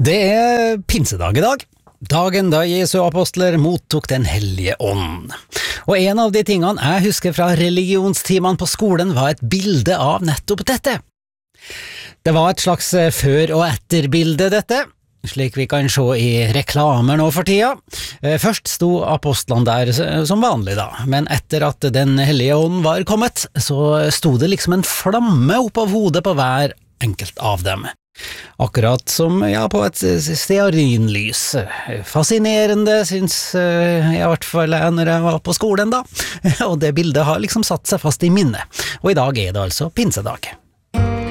Det er pinsedag i dag. Dagen da Jesu apostler mottok den hellige ånd. Og en av de tingene jeg husker fra religionstimene på skolen var et bilde av nettopp dette. Det var et slags før- og etterbilde dette, slik vi kan se i reklamer nå for tida. Først sto apostlene der som vanlig da, men etter at den hellige ånd var kommet, så sto det liksom en flamme opp av hodet på hver enkelt av dem. Akkurat som på et stearinlys. Fascinerende, synes jeg i hvert fall når jeg var på skolen da. Og det bildet har liksom satt seg fast i minnet. Og i dag er det altså pinsedag.